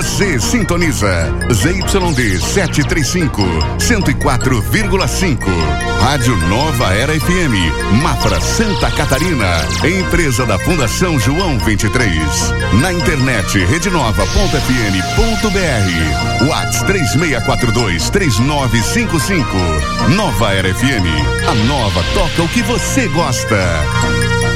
Você sintoniza ZYD 735, 104,5. Rádio Nova Era FM, Mafra, Santa Catarina. Empresa da Fundação João 23. Na internet redenova.fm.br. WhatsApp 3642-3955. Nova Era FM. A nova toca o que você gosta.